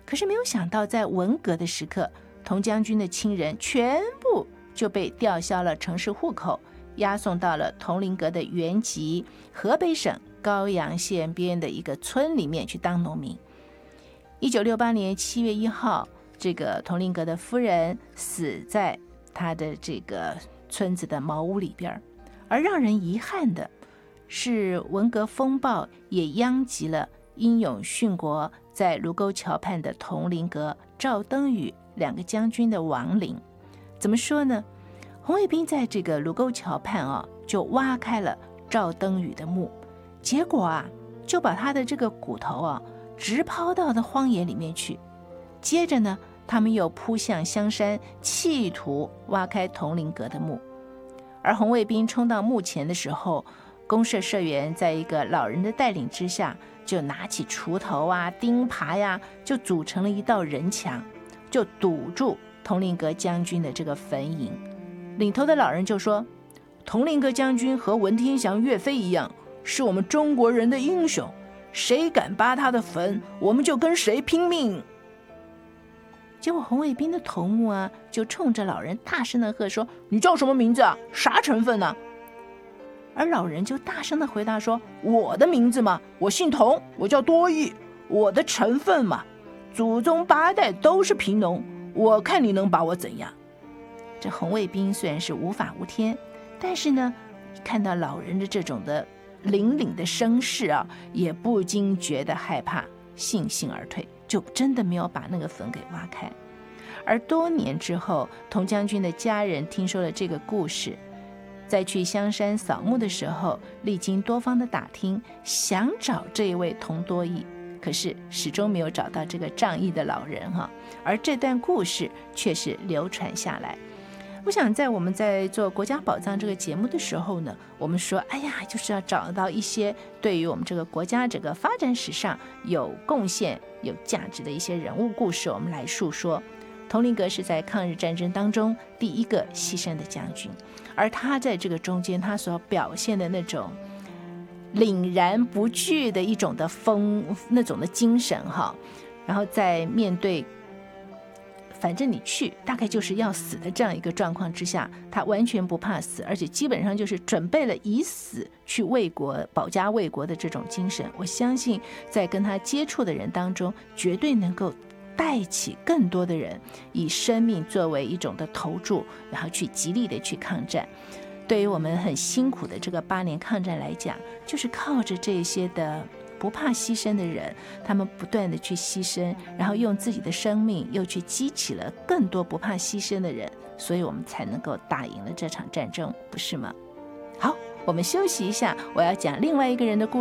可是没有想到，在文革的时刻，童将军的亲人全部就被吊销了城市户口，押送到了童林阁的原籍河北省高阳县边的一个村里面去当农民。1968年7月1号，这个童林阁的夫人死在他的这个村子的茅屋里边。而让人遗憾的是，文革风暴也殃及了英勇殉国在卢沟桥畔的童林阁赵登禹2个将军的亡灵。怎么说呢？红卫兵在这个卢沟桥畔就挖开了赵登禹的墓，结果就把他的这个骨头直抛到的荒野里面去。接着呢，他们又扑向香山，企图挖开童林阁的墓。而红卫兵冲到墓前的时候，公社社员在一个老人的带领之下，就拿起锄头钉耙就组成了一道人墙，就堵住童林阁将军的这个坟茔。领头的老人就说，童林阁将军和文天祥、岳飞一样，是我们中国人的英雄，谁敢扒他的坟，我们就跟谁拼命。结果红卫兵的头目就冲着老人大声的喝说，你叫什么名字啥成分呢？而老人就大声的回答说，我的名字嘛，我姓童，我叫多益，我的成分嘛，祖宗8代都是贫农，我看你能把我怎样。这红卫兵虽然是无法无天，但是呢，看到老人的这种的凛凛的声势也不禁觉得害怕，悻悻而退，就真的没有把那个坟给挖开。而多年之后，童将军的家人听说了这个故事，在去香山扫墓的时候，历经多方的打听，想找这一位童多益，可是始终没有找到这个仗义的老人而这段故事却是流传下来。我想在我们在做国家宝藏这个节目的时候呢，我们说就是要找到一些对于我们这个国家整个发展史上有贡献有价值的一些人物故事，我们来述说。童林阁是在抗日战争当中第一个牺牲的将军，而他在这个中间他所表现的那种凛然不惧的一种的那种的精神然后在面对反正你去大概就是要死的这样一个状况之下，他完全不怕死，而且基本上就是准备了以死去为国保家卫国的这种精神。我相信在跟他接触的人当中，绝对能够带起更多的人以生命作为一种的投注，然后去极力的去抗战。对于我们很辛苦的这个8年抗战来讲，就是靠着这些的不怕牺牲的人，他们不断的去牺牲，然后用自己的生命又去激起了更多不怕牺牲的人，所以我们才能够打赢了这场战争，不是吗？好，我们休息一下，我要讲另外一个人的故事。